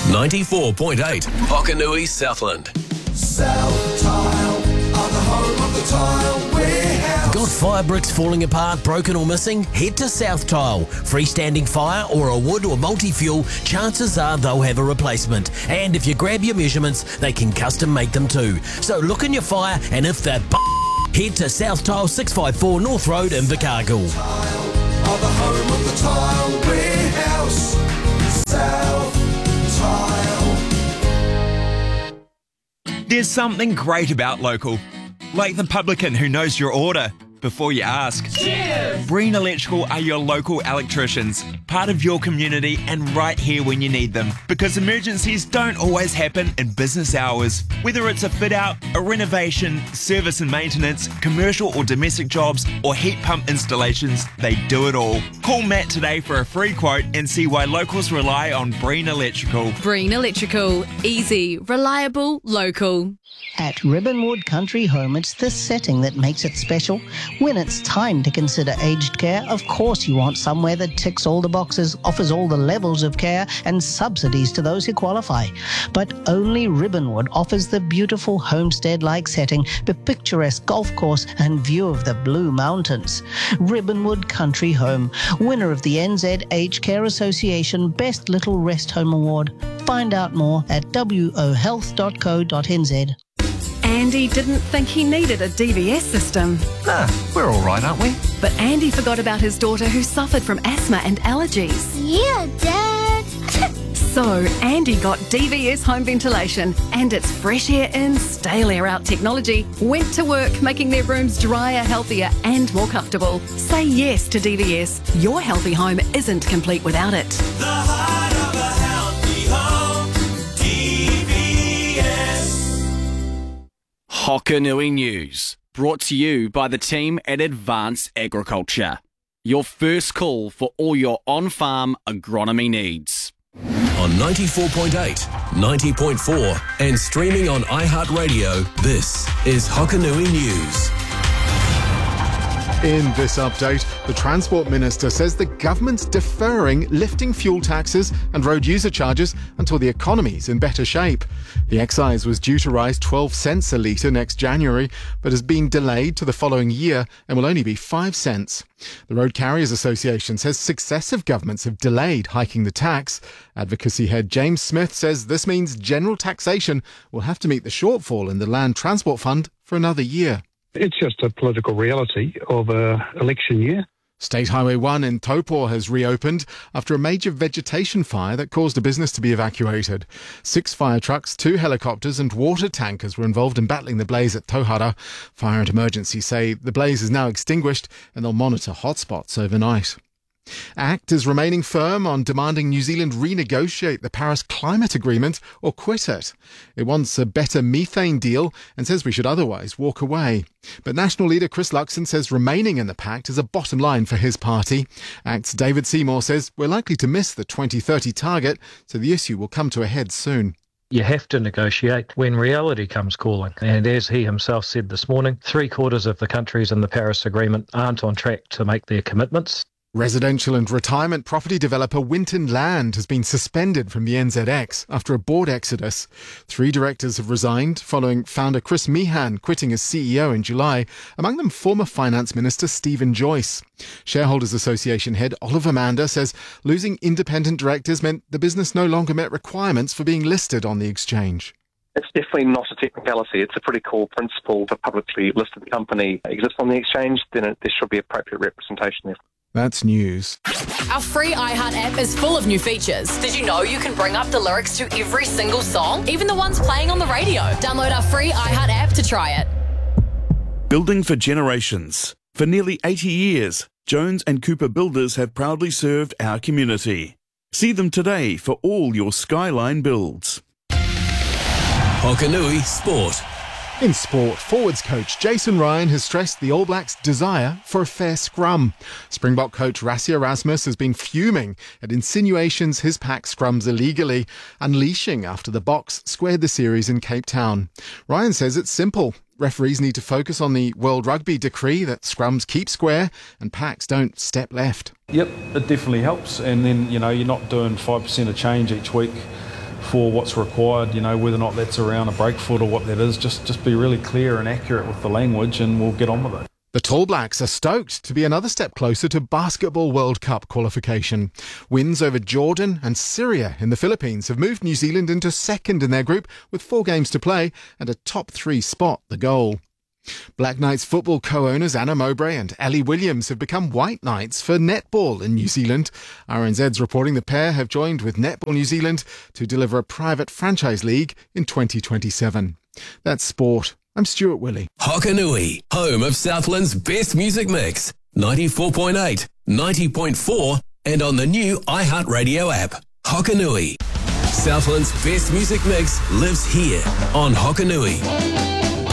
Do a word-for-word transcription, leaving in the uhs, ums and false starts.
ninety-four point eight Hokanui Southland. South Tile are the home of the tile warehouse. Got fire bricks falling apart, broken or missing? Head to South Tile. Freestanding fire or a wood or multi-fuel, chances are they'll have a replacement. And if you grab your measurements, they can custom make them too. So look in your fire, and if they're b- head to South Tile, six five four North Road in Invercargill. Tile are the home of the tile warehouse. South Tile. There's something great about local, like the publican who knows your order before you ask. Cheers! Breen Electrical are your local electricians, part of your community and right here when you need them. Because emergencies don't always happen in business hours. Whether it's a fit out, a renovation, service and maintenance, commercial or domestic jobs, or heat pump installations, they do it all. Call Matt today for a free quote and see why locals rely on Breen Electrical. Breen Electrical. Easy, reliable, local. At Ribbonwood Country Home, it's this setting that makes it special. When it's time to consider aged care, of course you want somewhere that ticks all the boxes, offers all the levels of care and subsidies to those who qualify. But only Ribbonwood offers the beautiful homestead-like setting, the picturesque golf course and view of the Blue Mountains. Ribbonwood Country Home, winner of the N Z Aged Care Association Best Little Rest Home Award. Find out more at w o health dot co dot n z. Andy didn't think he needed a D V S system. Nah, we're all right, aren't we? But Andy forgot about his daughter who suffered from asthma and allergies. Yeah, Dad. So Andy got D V S home ventilation, and its fresh air in, stale air out technology went to work making their rooms drier, healthier and more comfortable. Say yes to D V S. Your healthy home isn't complete without it. The heart of a healthy home. D V S. Hokanui News, brought to you by the team at Advanced Agriculture. Your first call for all your on-farm agronomy needs. On ninety-four point eight, ninety point four and streaming on iHeartRadio, this is Hokanui News. In this update, the Transport Minister says the government's deferring lifting fuel taxes and road user charges until the economy's in better shape. The excise was due to rise twelve cents a litre next January, but has been delayed to the following year and will only be five cents. The Road Carriers Association says successive governments have delayed hiking the tax. Advocacy head James Smith says this means general taxation will have to meet the shortfall in the Land Transport Fund for another year. It's just a political reality of an election year. State Highway one in Taupo has reopened after a major vegetation fire that caused a business to be evacuated. Six fire trucks, two helicopters and water tankers were involved in battling the blaze at Tauhara. Fire and Emergency say the blaze is now extinguished and they'll monitor hotspots overnight. ACT is remaining firm on demanding New Zealand renegotiate the Paris Climate Agreement or quit it. It wants a better methane deal and says we should otherwise walk away. But National leader Chris Luxon says remaining in the pact is a bottom line for his party. ACT's David Seymour says we're likely to miss the twenty thirty target, so the issue will come to a head soon. You have to negotiate when reality comes calling. And as he himself said this morning, three quarters of the countries in the Paris Agreement aren't on track to make their commitments. Residential and retirement property developer Winton Land has been suspended from the N Z X after a board exodus. Three directors have resigned following founder Chris Meehan quitting as C E O in July, among them former Finance Minister Stephen Joyce. Shareholders Association head Oliver Mander says losing independent directors meant the business no longer met requirements for being listed on the exchange. It's definitely not a technicality. It's a pretty core principle. If a publicly listed company exists on the exchange, then it, there should be appropriate representation there. That's news. Our free iHeart app is full of new features. Did you know you can bring up the lyrics to every single song, even the ones playing on the radio? Download our free iHeart app to try it. Building for generations. For nearly eighty years, Jones and Cooper Builders have proudly served our community. See them today for all your Skyline builds. Hokanui Sport. In sport, forwards coach Jason Ryan has stressed the All Blacks' desire for a fair scrum. Springbok coach Rassie Erasmus has been fuming at insinuations his pack scrums illegally, unleashing after the Boks squared the series in Cape Town. Ryan says it's simple. Referees need to focus on the World Rugby decree that scrums keep square and packs don't step left. Yep, it definitely helps. And then, you know, you're not doing five percent of change each week for what's required, you know, whether or not that's around a break foot or what that is, just, just be really clear and accurate with the language and we'll get on with it. The Tall Blacks are stoked to be another step closer to Basketball World Cup qualification. Wins over Jordan and Syria in the Philippines have moved New Zealand into second in their group with four games to play and a top three spot the goal. Black Knights football co-owners Anna Mowbray and Ali Williams have become White Knights for netball in New Zealand. R N Z's reporting the pair have joined with Netball New Zealand to deliver a private franchise league in twenty twenty-seven. That's sport. I'm Stuart Willey. Hokanui, home of Southland's best music mix. ninety-four point eight, ninety point four and on the new iHeartRadio app. Hokanui. Southland's best music mix lives here on Hokanui.